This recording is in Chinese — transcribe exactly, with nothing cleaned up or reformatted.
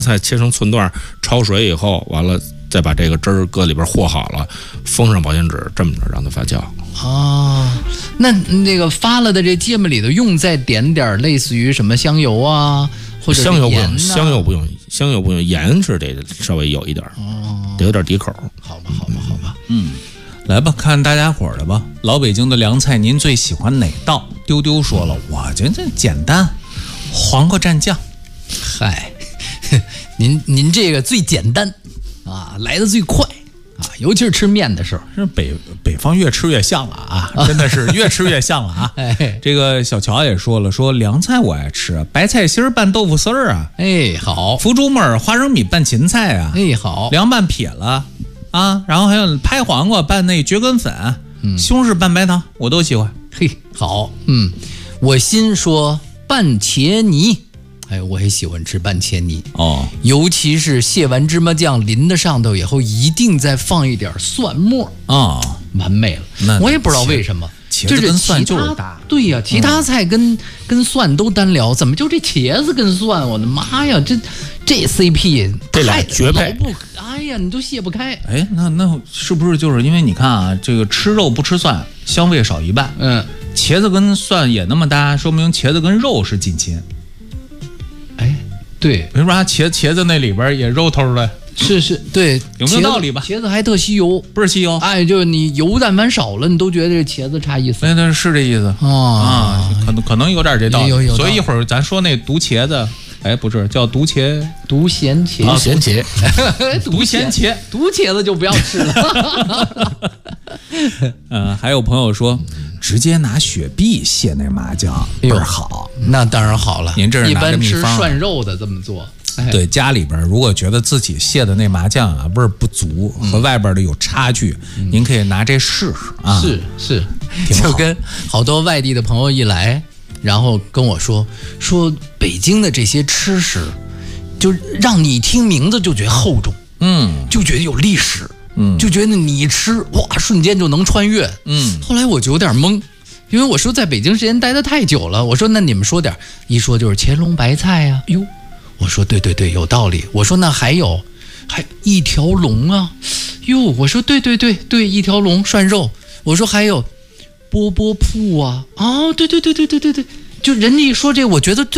菜切成寸段，焯水以后，完了再把这个汁儿搁里边和好了，封上保鲜纸，这么着让它发酵。 啊，那那个发了的这芥末里头用再点点类似于什么香油啊，或者香油不用， 盐香油不用，香油不用，盐是得稍微有一点，哦，得有点底口。 好吧，好吧，好吧， 嗯。来吧，看大家伙儿的吧。老北京的凉菜，您最喜欢哪道？丢丢说了，我觉得简单，黄瓜蘸酱。 嗨，您您这个最简单啊，来的最快啊，尤其是吃面的时候。 是北北方越吃越像了啊，真的是越吃越像了啊。 哎， 这个小乔也说了，说凉菜我爱吃，白菜心儿拌豆腐丝儿啊。 哎，好。 腐竹沫儿花生米拌芹菜啊。 哎，好。 凉拌撇了。啊，然后还有拍黄瓜拌那蕨根粉，嗯，西红柿拌白糖，我都喜欢。 嘿，好，嗯，我心说拌茄泥，哎，我也喜欢吃拌茄泥哦， 尤其是卸完芝麻酱淋到上头以后，一定再放一点蒜末啊、哦，完美了。 那我也不知道为什么， 茄子跟蒜就是搭。 对呀、啊，其他菜跟、嗯、跟蒜都单聊，怎么就这茄子跟蒜？我的妈呀，这这 C P 这俩绝配。 哎呀，你都卸不开。 哎，那那是不是就是因为你看啊，这个吃肉不吃蒜，香味少一半。 嗯， 茄子跟蒜也那么搭，说明茄子跟肉是近亲。 哎，对， 为啥茄茄子那里边也肉头的？ 是是，对， 有没有道理吧？ 茄子还特吸油， 不是吸油， 哎，就是你油但凡少了，你都觉得这茄子差意思。 那那是这意思啊啊，可能可能有点这道理。 有有所以一会儿咱说那毒茄子。哎，不是叫毒茄， 毒咸茄， 毒咸茄， 毒咸茄， 毒茄子就不要吃了。 呃，还有朋友说，直接拿雪碧卸那麻酱倍儿好， 那当然好了。 您这是拿着秘方， 一般吃涮肉的这么做。 哎、对，家里边如果觉得自己卸的那麻酱啊味儿不足，嗯、和外边的有差距，嗯、您可以拿这试试啊。 是是，就跟好多外地的朋友一来。然后跟我说说北京的这些吃食，就让你听名字就觉得厚重， 嗯， 就觉得有历史， 嗯， 就觉得你一吃哇，瞬间就能穿越， 嗯。 后来我就有点懵，因为我说在北京时间待得太久了，我说那你们说点，一说就是乾隆白菜呀、啊，哟，我说对对对，有道理。我说那还有，还一条龙啊，哟，我说对对对对，一条龙涮肉，我说还有。波波铺啊，哦，对对对对对对对，就人家一说这，我觉得对。